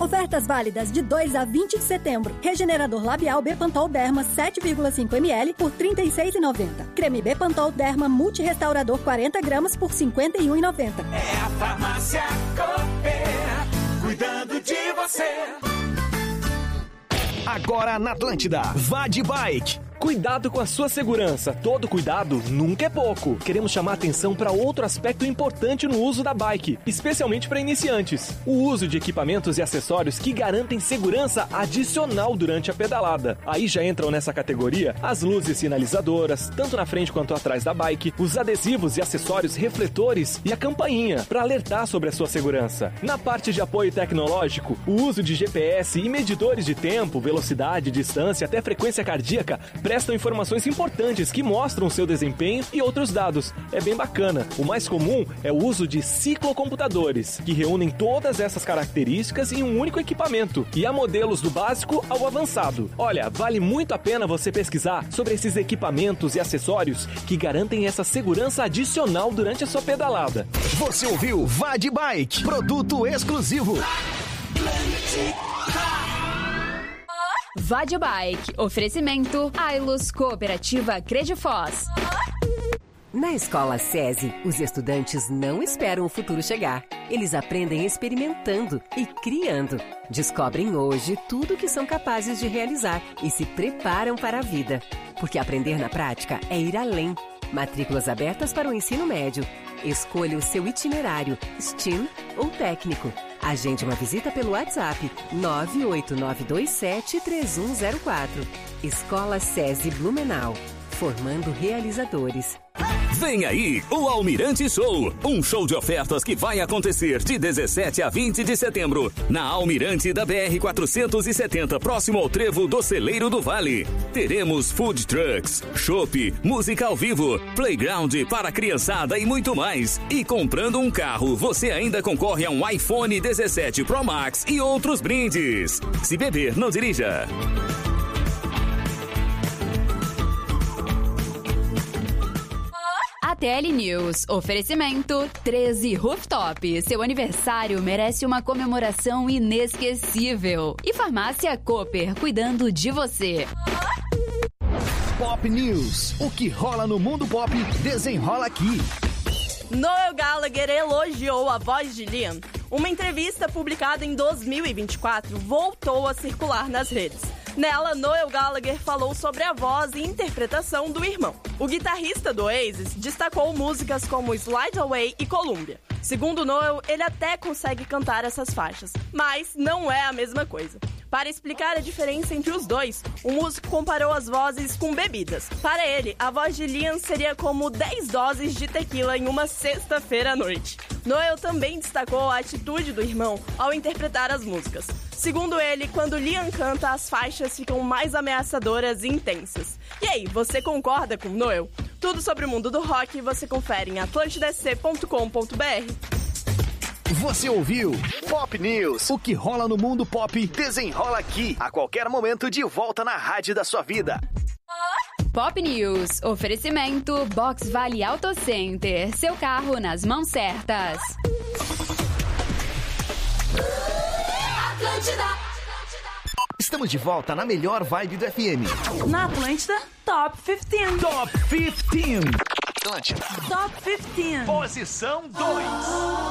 Ofertas válidas de 2 a 20 de setembro. Regenerador labial Bepantol Derma 7,5 ml por R$ 36,90. Creme Bepantol Derma Multirestaurador 40 gramas por R$ 51,90. É a Farmácia Cooper, cuidando de você. Agora na Atlântida, vá de bike. Cuidado com a sua segurança. Todo cuidado nunca é pouco. Queremos chamar atenção para outro aspecto importante no uso da bike, especialmente para iniciantes. O uso de equipamentos e acessórios que garantem segurança adicional durante a pedalada. Aí já entram nessa categoria as luzes sinalizadoras, tanto na frente quanto atrás da bike, os adesivos e acessórios refletores e a campainha, para alertar sobre a sua segurança. Na parte de apoio tecnológico, o uso de GPS e medidores de tempo, velocidade, distância até frequência cardíaca prestam informações importantes que mostram o seu desempenho e outros dados. É bem bacana. O mais comum é o uso de ciclocomputadores, que reúnem todas essas características em um único equipamento, e há modelos do básico ao avançado. Olha, vale muito a pena você pesquisar sobre esses equipamentos e acessórios que garantem essa segurança adicional durante a sua pedalada. Você ouviu Vá de Bike, produto exclusivo. Vá de Bike. Oferecimento Ailus Cooperativa Credifós. Na Escola SESI, os estudantes não esperam o futuro chegar. Eles aprendem experimentando e criando. Descobrem hoje tudo o que são capazes de realizar e se preparam para a vida. Porque aprender na prática é ir além. Matrículas abertas para o ensino médio. Escolha o seu itinerário, STEAM ou técnico. Agende uma visita pelo WhatsApp 989273104. Escola SESI Blumenau, formando realizadores. Vem aí o Almirante Show, um show de ofertas que vai acontecer de 17 a 20 de setembro, na Almirante da BR-470, próximo ao trevo do Celeiro do Vale. Teremos food trucks, chopp, música ao vivo, playground para criançada e muito mais. E comprando um carro, você ainda concorre a um iPhone 17 Pro Max e outros brindes. Se beber, não dirija. ATL News. Oferecimento 13 Rooftop. Seu aniversário merece uma comemoração inesquecível. E Farmácia Cooper, cuidando de você. Pop News. O que rola no mundo pop, desenrola aqui. Noel Gallagher elogiou a voz de Liam. Uma entrevista publicada em 2024 voltou a circular nas redes. Nela, Noel Gallagher falou sobre a voz e interpretação do irmão. O guitarrista do Oasis destacou músicas como Slide Away e Columbia. Segundo Noel, ele até consegue cantar essas faixas, mas não é a mesma coisa. Para explicar a diferença entre os dois, o músico comparou as vozes com bebidas. Para ele, a voz de Liam seria como 10 doses de tequila em uma sexta-feira à noite. Noel também destacou a atitude do irmão ao interpretar as músicas. Segundo ele, quando Liam canta, as faixas ficam mais ameaçadoras e intensas. E aí, você concorda com Noel? Tudo sobre o mundo do rock você confere em atlantidec.com.br. Você ouviu Pop News. O que rola no mundo pop, desenrola aqui. A qualquer momento, de volta na rádio da sua vida. Pop News. Oferecimento Box Vale Auto Center. Seu carro nas mãos certas. Atlântida. Estamos de volta na melhor vibe do FM. Na Atlântida, Top 15. Top 15. Atlântida. Top 15. Posição 2.